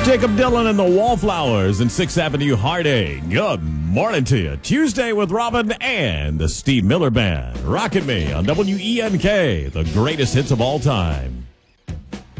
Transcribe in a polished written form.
Jacob Dylan and the Wallflowers in 6th Avenue Harding. Good morning to you. Tuesday with Robin and the Steve Miller Band. Rockin' me on WENK, the greatest hits of all time.